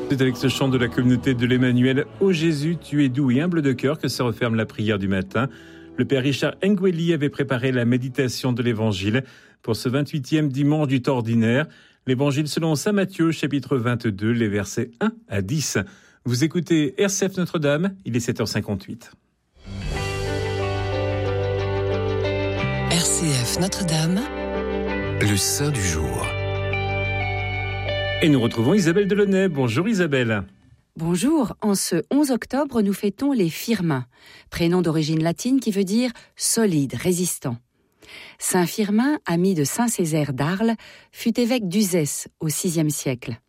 C'est avec ce chant de la communauté de l'Emmanuel « Ô Jésus, tu es doux et humble de cœur » que se referme la prière du matin. Le père Richard Ngueli avait préparé la méditation de l'Évangile pour ce 28e dimanche du temps ordinaire. L'Évangile selon saint Matthieu, chapitre 22, les versets 1 à 10. Vous écoutez RCF Notre-Dame, il est 7h58. RCF Notre-Dame, le Saint du jour. Et nous retrouvons Isabelle Delaunay. Bonjour Isabelle. Bonjour, en ce 11 octobre, nous fêtons les Firmins, prénom d'origine latine qui veut dire solide, résistant. Saint Firmin, ami de Saint Césaire d'Arles, fut évêque d'Uzès au VIe siècle.